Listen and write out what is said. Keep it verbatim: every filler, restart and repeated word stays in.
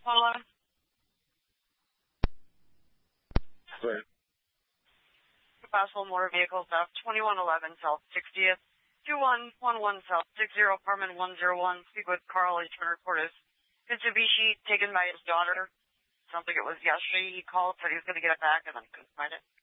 Paula. Right. Possible motor vehicle theft, twenty-one eleven South sixtieth, two one one one South sixty, apartment one oh one. Speak with Carl. He's trying to report his Mitsubishi taken by his daughter. Sounds like it was yesterday. He called, said he was going to get it back, and then couldn't find it.